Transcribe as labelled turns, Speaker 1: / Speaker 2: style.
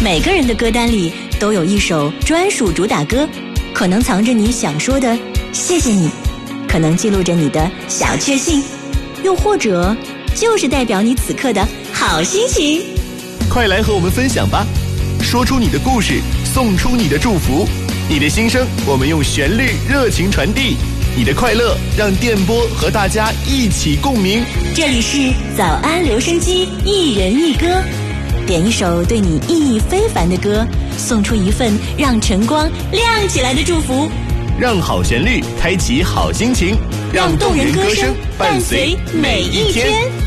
Speaker 1: 每个人的歌单里都有一首专属主打歌，可能藏着你想说的谢谢你，可能记录着你的小确幸，又或者就是代表你此刻的好心情。
Speaker 2: 快来和我们分享吧，说出你的故事，送出你的祝福，你的心声我们用旋律热情传递，你的快乐让电波和大家一起共鸣。
Speaker 1: 这里是早安留声机，一人一歌，点一首对你意义非凡的歌，送出一份让晨光亮起来的祝福，
Speaker 2: 让好旋律开启好心情，让动人歌声伴随每一天。